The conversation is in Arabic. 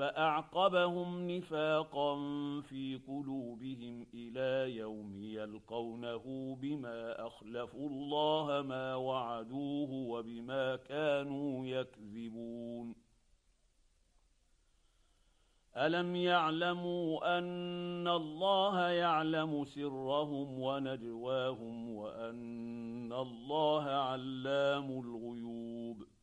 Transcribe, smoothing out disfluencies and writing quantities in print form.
فأعقبهم نفاقا في قلوبهم إلى يوم يلقونه بما أخلفوا الله ما وعدوه وبما كانوا يكذبون. ألم يعلموا أن الله يعلم سرهم ونجواهم وأن الله علام الغيوب.